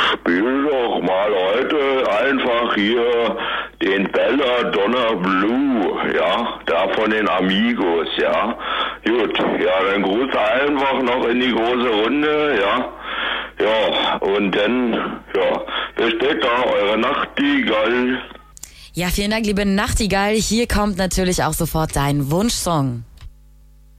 spiel doch mal heute einfach hier den Belladonna Blue, ja, da von den Amigos, ja. Gut, ja, dann Gruß einfach noch in die große Runde, ja. Ja, und dann, ja, bis später, eure Nachtigall. Ja, vielen Dank, liebe Nachtigall. Hier kommt natürlich auch sofort dein Wunschsong.